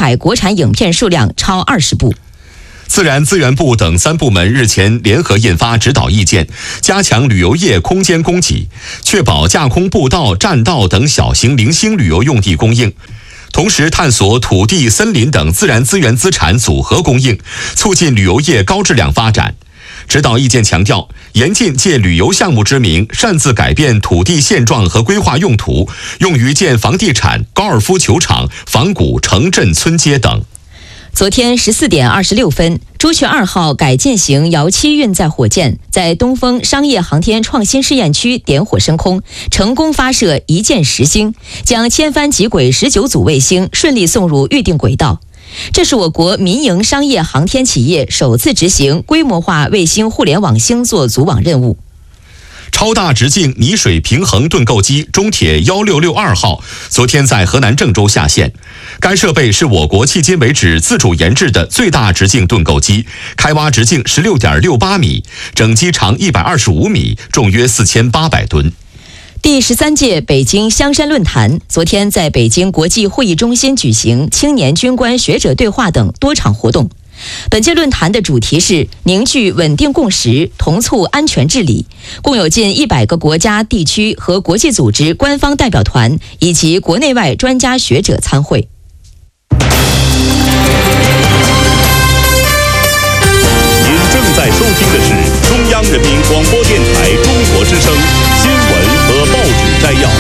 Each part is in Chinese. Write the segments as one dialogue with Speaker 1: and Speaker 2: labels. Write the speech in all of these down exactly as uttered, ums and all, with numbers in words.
Speaker 1: 海国产影片数量超二十部。
Speaker 2: 自然资源部等三部门日前联合印发指导意见，加强旅游业空间供给，确保架空步道、栈道等小型零星旅游用地供应，同时探索土地、森林等自然资源资产组合供应，促进旅游业高质量发展。指导意见强调，严禁借旅游项目之名擅自改变土地现状和规划用途，用于建房地产、高尔夫球场、仿古城镇村街等。
Speaker 1: 昨天十四点二十六分，朱雀二号改进型遥七运载火箭在东风商业航天创新试验区点火升空，成功发射一箭十星，将千帆极轨十九组卫星顺利送入预定轨道。这是我国民营商业航天企业首次执行规模化卫星互联网星座组网任务。
Speaker 2: 超大直径泥水平衡盾构机中铁一六六二号昨天在河南郑州下线。该设备是我国迄今为止自主研制的最大直径盾构机，开挖直径 十六点六八米，整机长一百二十五米，重约四千八百吨。
Speaker 1: 第十三届北京香山论坛昨天在北京国际会议中心举行青年军官学者对话等多场活动。本届论坛的主题是凝聚稳定共识，同促安全治理，共有近一百个国家、地区和国际组织官方代表团以及国内外专家学者参会。
Speaker 3: 您正在收听的是中央人民广播电台中国之声新闻和报纸摘要。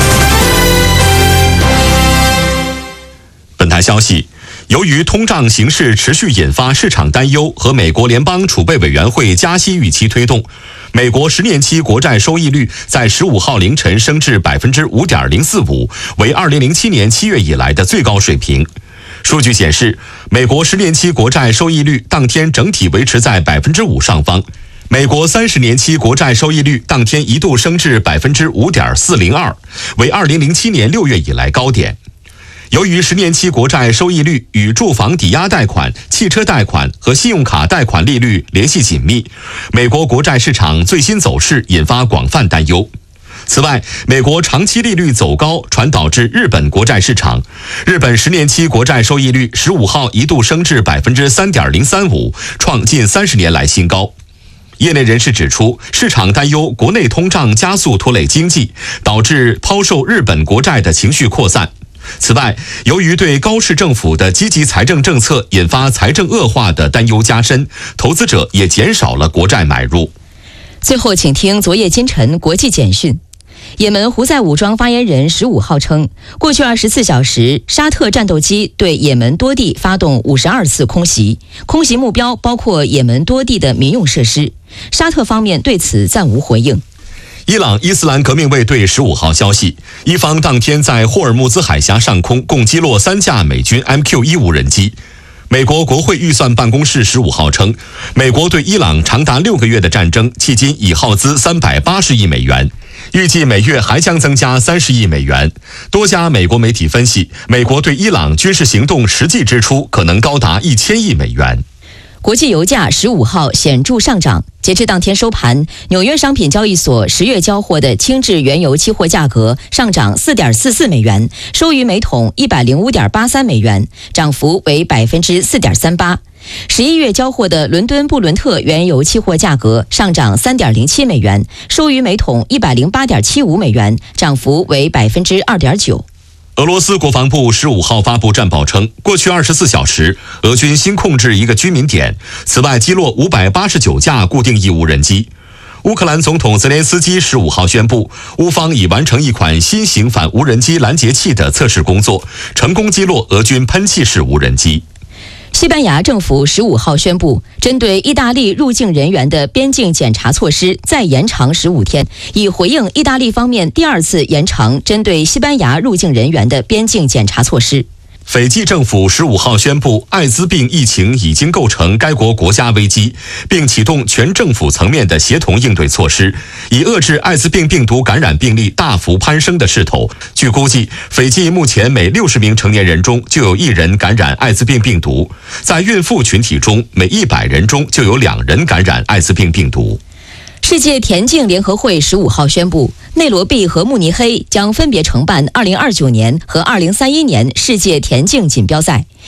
Speaker 2: 本台消息，由于通胀形势持续引发市场担忧和美国联邦储备委员会加息预期推动，美国十年期国债收益率在十五号凌晨升至 百分之五点零四五， 为二零零七年七月以来的最高水平。数据显示，美国十年期国债收益率当天整体维持在 百分之五 上方。美国三十年期国债收益率当天一度升至 百分之五点四零二， 为二零零七年六月以来高点。由于十年期国债收益率与住房抵押贷款、汽车贷款和信用卡贷款利率联系紧密，美国国债市场最新走势引发广泛担忧。此外，美国长期利率走高传导至日本国债市场，日本十年期国债收益率十五号一度升至 百分之三点零三五， 创近三十年来新高。业内人士指出，市场担忧国内通胀加速拖累经济，导致抛售日本国债的情绪扩散。此外，由于对高市政府的积极财政政策引发财政恶化的担忧加深，投资者也减少了国债买入。
Speaker 1: 最后，请听昨夜今晨国际简讯。也门胡塞武装发言人十五号称，过去二十四小时，沙特战斗机对也门多地发动五十二次空袭，空袭目标包括也门多地的民用设施。沙特方面对此暂无回应。
Speaker 2: 伊朗伊斯兰革命卫队十五号消息，伊方当天在霍尔木兹海峡上空共击落三架美军 M Q 一 无人机。美国国会预算办公室十五号称，美国对伊朗长达六个月的战争迄今已耗资三百八十亿美元，预计每月还将增加三十亿美元。多家美国媒体分析，美国对伊朗军事行动实际支出可能高达一千亿美元。
Speaker 1: 国际油价十五号显著上涨，截至当天收盘，纽约商品交易所十月交货的轻质原油期货价格上涨 四点四四美元，收于每桶一百零五点八三美元，涨幅为 百分之四点三八。十一月交货的伦敦布伦特原油期货价格上涨 三点零七美元，收于每桶一百零八点七五美元，涨幅为 百分之二点九。
Speaker 2: 俄罗斯国防部十五号发布战报称，过去二十四小时，俄军新控制一个居民点，此外击落五百八十九架固定翼无人机。乌克兰总统泽连斯基十五号宣布，乌方已完成一款新型反无人机拦截器的测试工作，成功击落俄军喷气式无人机。
Speaker 1: 西班牙政府十五号宣布，针对意大利入境人员的边境检查措施再延长十五天，以回应意大利方面第二次延长针对西班牙入境人员的边境检查措施。
Speaker 2: 斐济政府十五号宣布，艾滋病疫情已经构成该国国家危机，并启动全政府层面的协同应对措施，以遏制艾滋病病毒感染病例大幅攀升的势头。据估计，斐济目前每六十名成年人中就有一人感染艾滋病病毒，在孕妇群体中，每一百人中就有两人感染艾滋病病毒。
Speaker 1: 世界田径联合会十五号宣布，内罗毕和慕尼黑将分别承办二零二九年和二零三一年世界田径锦标赛。